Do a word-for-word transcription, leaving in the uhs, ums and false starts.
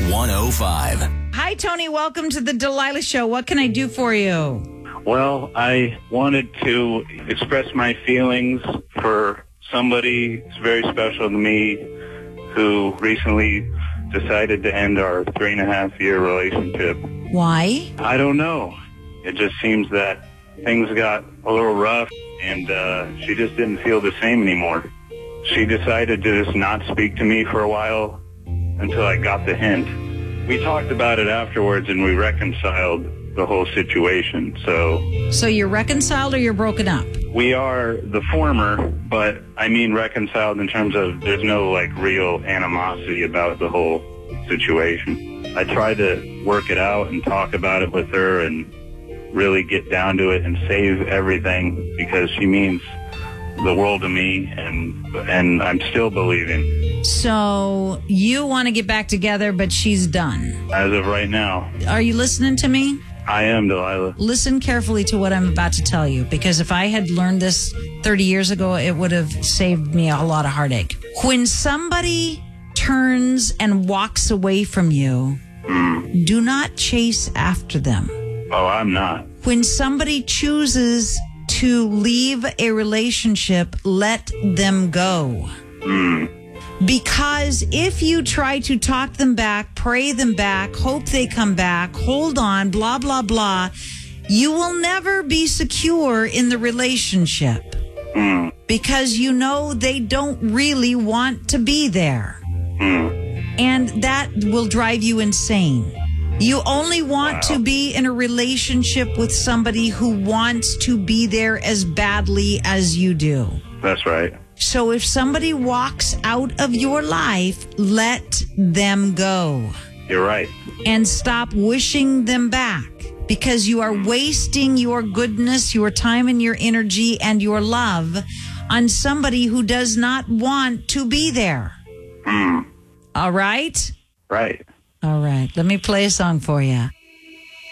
one oh five. Hi, Tony. Welcome to the Delilah Show. What can I do for you? Well, I wanted to express my feelings for somebody who's very special to me who recently decided to end our three and a half year relationship. Why? I don't know. It just seems that things got a little rough and uh, she just didn't feel the same anymore. She decided to just not speak to me for a while until I got the hint. We talked about it afterwards and we reconciled the whole situation. So So you're reconciled or you're broken up? we are the former, but I mean reconciled in terms of there's no like real animosity about the whole situation. I tried to work it out and talk about it with her and really get down to it and save everything because she means the world to me, and and I'm still believing. So you want to get back together, but she's done. As of right now, Are you listening to me? I am, Delilah. Listen carefully to what I'm about to tell you, because if I had learned this thirty years ago, it would have saved me a lot of heartache. When somebody turns and walks away from you, Mm. do not chase after them. Oh, I'm not. When somebody chooses to leave a relationship, let them go. Mm. Because if you try to talk them back, pray them back, hope they come back, hold on, blah, blah, blah, you will never be secure in the relationship Mm. because you know they don't really want to be there. Mm. And that will drive you insane. You only want Wow. to be in a relationship with somebody who wants to be there as badly as you do. That's right. So if somebody walks out of your life, let them go You're right. and stop wishing them back, because you are wasting your goodness, your time and your energy and your love on somebody who does not want to be there. Mm. All right? Right. All right. Let me play a song for you.